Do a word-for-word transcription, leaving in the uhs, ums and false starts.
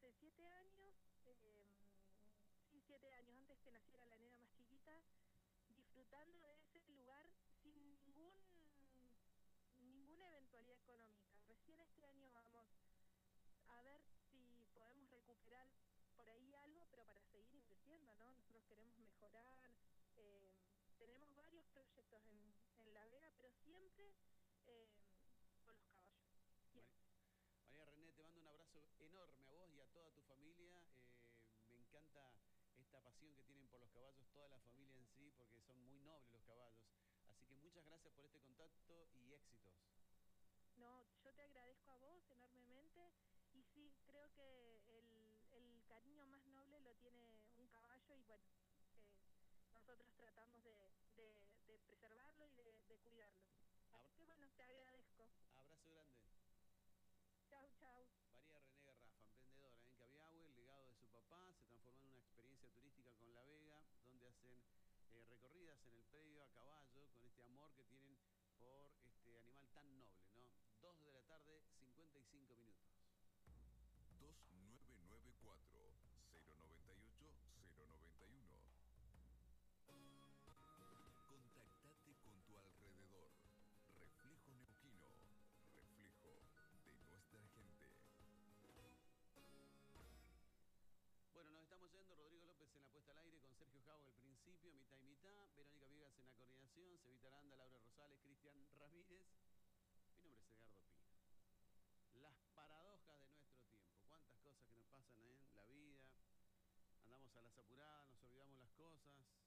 hace siete años, eh, sí, siete años antes que naciera la nena más chiquita, disfrutando de ese lugar sin ningún ninguna eventualidad económica. Recién este año vamos a ver si podemos recuperar por ahí algo, pero para seguir invirtiendo, ¿no? Nosotros queremos mejorar, eh, tenemos varios proyectos en, en La Vega, pero siempre eh, con los caballos, siempre. María René, te mando un abrazo enorme a vos y a toda tu familia. Eh, me encanta esta pasión que tienen por los caballos, toda la familia en sí, porque son muy nobles los caballos. Así que muchas gracias por este contacto y éxitos. No, yo te agradezco a vos enormemente y sí, creo que el, el cariño más noble lo tiene un caballo y bueno, eh, nosotros tratamos de, de, de preservarlo y de, de cuidarlo. Así que bueno, te agradezco. Abrazo grande. Chau, chau. María René Garrafa, emprendedora en Cabiahue, el legado de su papá, se transformó en una experiencia turística con La Vega, donde hacen eh, recorridas en el predio a caballo, con este amor que tienen por este animal tan noble, ¿no? dos de la tarde, cincuenta y cinco minutos. dos nueve nueve cuatro, cero nueve ocho, cero nueve uno. Contactate con tu alrededor. Reflejo Neuquino. Reflejo de nuestra gente. Bueno, nos estamos yendo. Rodrigo López en la puesta al aire, con Sergio Javo al principio, mitad y mitad. Verónica Viegas en la coordinación, Cevita Aranda, Laura Rosales, Cristian Ramírez. Mi nombre es Edgardo Pino. Las paradojas de nuestro tiempo. Cuántas cosas que nos pasan en la vida. Andamos a las apuradas, nos olvidamos las cosas.